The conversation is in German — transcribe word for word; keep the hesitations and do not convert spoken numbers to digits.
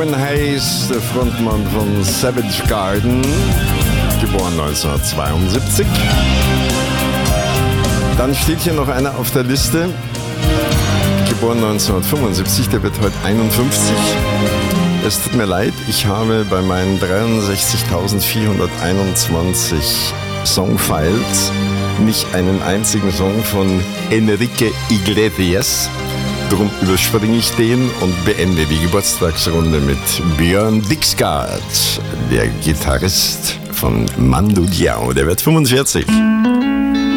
Warren Hayes, der Frontmann von Savage Garden, geboren neunzehnhundertzweiundsiebzig. Dann steht hier noch einer auf der Liste, geboren neunzehnhundertfünfundsiebzig, der wird heute einundfünfzig. Es tut mir leid, ich habe bei meinen dreiundsechzigtausendvierhunderteinundzwanzig Songfiles nicht einen einzigen Song von Enrique Iglesias. Darum überspringe ich den und beende die Geburtstagsrunde mit Björn Dixgard, der Gitarrist von Mando Diao. Der wird fünfundvierzig.